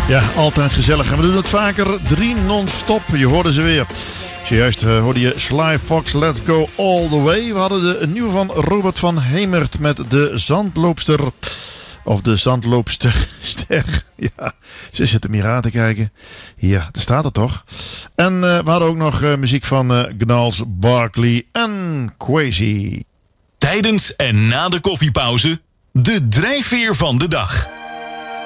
Ja, altijd gezellig. En we doen het vaker. 3 non-stop. Je hoorde ze weer. Zojuist hoorde je Sly Fox, Let's Go All The Way. We hadden een nieuwe van Robert van Hemert met de Zandloopster. Of de Zandloopster. Ja, ze zitten meer aan te kijken. Ja, daar staat het toch. En we hadden ook nog muziek van Gnarls Barkley en Quasi. Tijdens en na de koffiepauze, de drijfveer van de dag.